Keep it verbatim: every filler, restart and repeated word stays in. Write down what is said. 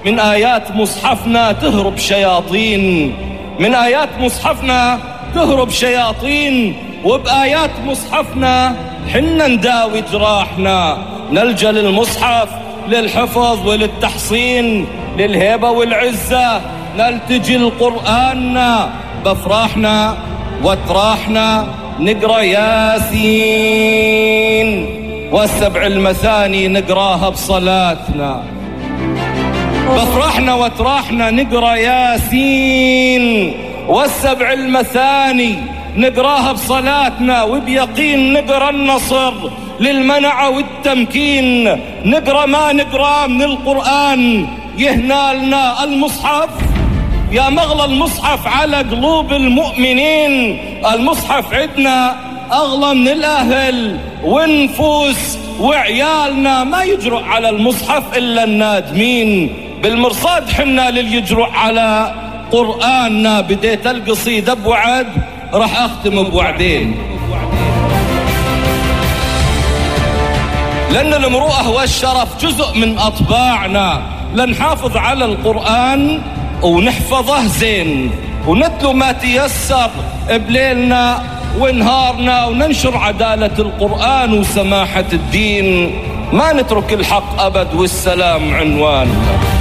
من آيات مصحفنا تهرب شياطين، من آيات مصحفنا تهرب شياطين، وبآيات مصحفنا حنا نداوي جراحنا. نلجأ للمصحف للحفظ وللتحصين، للهيبة والعزة نلتجي لقرآننا. بأفراحنا واتراحنا نقرأ ياسين، والسبع المثاني نقراها بصلاتنا. بأفراحنا واتراحنا نقرأ ياسين، والسبع المثاني نقراها بصلاتنا. وبيقين نقرأ النصر للمنع والتمكين. نقرأ ما نقرأ من القرآن يهنالنا المصحف، يا مغلى المصحف على قلوب المؤمنين. المصحف عدنا أغلى من الأهل والنفوس، وعيالنا ما يجرؤ على المصحف إلا النادمين. بالمرصاد حنا لليجرؤ على قرآننا. بديت القصيدة بوعد، راح أختم بوعدين، لأن المروءة والشرف جزء من أطباعنا. لنحافظ على القرآن ونحفظه زين، ونتلو ما تيسر بليلنا ونهارنا، وننشر عدالة القرآن وسماحة الدين. ما نترك الحق أبد والسلام عنوان.